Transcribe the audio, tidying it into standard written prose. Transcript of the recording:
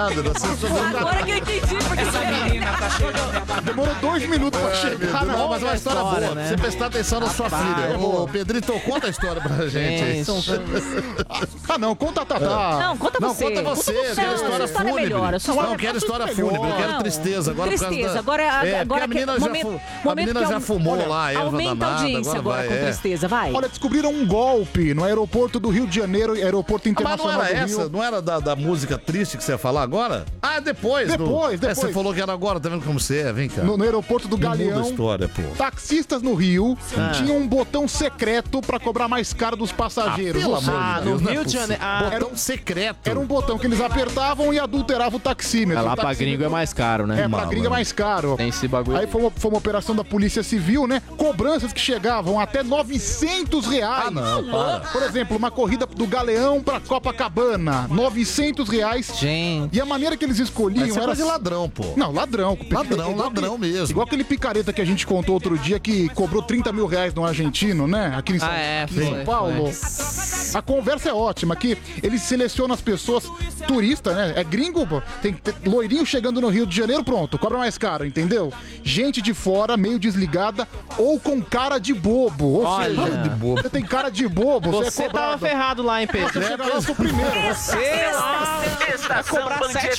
Agora que eu entendi porque Essa menina tá chegando. Demorou 2 minutos pra chegar. Não, mas é uma história boa. né? Você prestar atenção na sua filha. Ô, Pedrito, conta a história pra gente. Ah, não, conta a Tatá. Não, conta Não, você. conta você. Eu quero história história fúnebre. melhor. Não, quero história fúnebre. Eu quero Não. tristeza. Agora Tristeza. por causa da... Agora porque a menina já, a menina já fumou lá, a erva aumenta a danada. audiência agora com tristeza, vai. Olha, descobriram um golpe no aeroporto do Rio de Janeiro, aeroporto Mas não internacional era do essa? Rio. Não era da música triste que você ia falar agora? Ah, depois. Depois. Você falou que era agora, tá vendo como você é? Vem cá. No aeroporto do Não muda a Galeão, história, pô. taxistas no Rio tinham um botão secreto pra cobrar mais caro dos passageiros. Pelo Ou seja, amor de no Deus, não é Rio de possível. Janeiro. Ah, Botão secreto. era um botão que eles apertavam e adulterava o taxímetro. É lá O pra taxímetro- gringo é mais caro, né? É, pra gringo é mais caro. Tem esse bagulho. Aí foi uma operação da Polícia Civil, né? Cobranças que chegavam até R$900. Ah, não, para. Por exemplo, uma corrida do Galeão pra Copacabana, R$900. Gente. E a maneira que eles escolhiam Isso é era... coisa de ladrão, pô. Não, ladrão. Ladrão mesmo. Igual aquele picareta que a gente contou outro dia que cobrou R$30 mil no argentino, né? Aqui em São, aqui em São Paulo. A conversa é ótima, que eles selecionam as pessoas turistas, né? É gringo, pô. Tem loirinho chegando no Rio de Janeiro, pronto, cobra mais caro, entendeu? Gente de fora, meio desligada ou com cara de bobo. Ou Olha. seja, De bobo. você tem cara de bobo, você Você é tava cobrado. ferrado lá, hein, Pedro? Você chega lá, eu sou o primeiro. Você lá. Estação cobrar Band 7